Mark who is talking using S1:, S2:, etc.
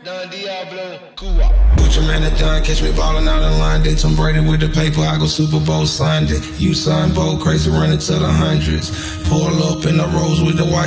S1: Don Diablo, Cuba.
S2: Put your man at done, catch me ballin' out in line. Did Tom Brady with the paper, I go Super Bowl Sunday. You son Bo, crazy running to the hundreds. Pull up in the Rolls with the white.